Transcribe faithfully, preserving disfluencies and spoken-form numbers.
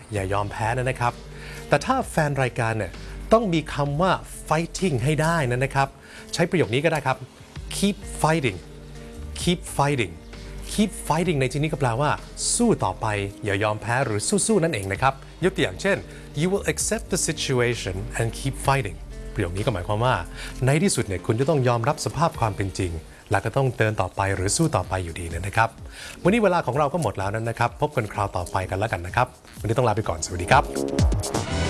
อย่ายอมแพ้นะครับแต่ถ้าแฟนรายการเนี่ยต้องมีคำว่า fighting ให้ได้นะครับใช้ประโยคนี้ก็ได้ครับ keep fighting keep fighting keep fighting ในที่นี้ก็แปลว่าสู้ต่อไปอย่ายอมแพ้หรือสู้ๆนั่นเองนะครับยกตัวอย่างเช่น you will accept the situation and keep fighting ประโยคนี้ก็หมายความว่าในที่สุดเนี่ยคุณจะต้องยอมรับสภาพความเป็นจริงและก็ต้องเดินต่อไปหรือสู้ต่อไปอยู่ดีนะครับวันนี้เวลาของเราก็หมดแล้วนะครับพบกันคราวต่อไปกันแล้วกันนะครับวันนี้ต้องลาไปก่อนสวัสดีครับ